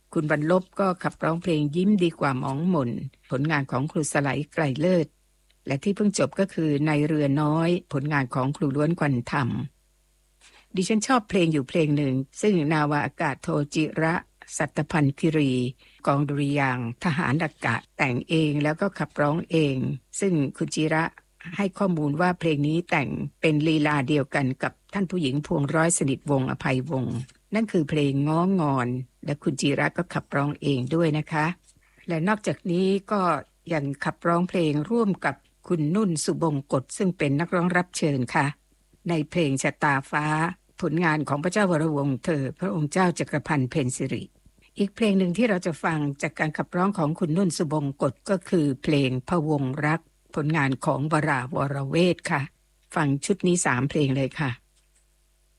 คุณบรรลบก็ขับร้องเพลงยิ้มดีกว่าหมองหม่นผลงานของครูสไลไกรเลิศและที่เพิ่งจบก็คือในเรือน้อยผลงานของครูล้วนควันธรรมดิฉันชอบเพลงอยู่เพลงหนึ่งซึ่งนาวาอากาศโทจิระสัตพันธ์คิรีกองดุริยางค์ทหารอากาศแต่งเองแล้วก็ขับร้องเองซึ่งคุณจิระให้ข้อมูลว่าเพลงนี้แต่งเป็นลีลาเดียวกันกับท่านผู้หญิงพวงร้อยสนิทวงศ์อภัยวงศ์นั่นคือเพลงง้องอนและคุณจิระก็ขับร้องเองด้วยนะคะและนอกจากนี้ก็ยังขับร้องเพลงร่วมกับคุณนุ่นสุบงกฎซึ่งเป็นนักร้องรับเชิญค่ะในเพลงชะตาฟ้าผลงานของพระเจ้าวรวงศ์เธอพระองค์เจ้าจักรพันธ์เพ็ญสิริอีกเพลงหนึ่งที่เราจะฟังจากการขับร้องของคุณนุ่นสุบงกฎก็คือเพลงพะวงรักผลงานของวราวรเวทค่ะฟังชุดนี้3เพลงเลยค่ะ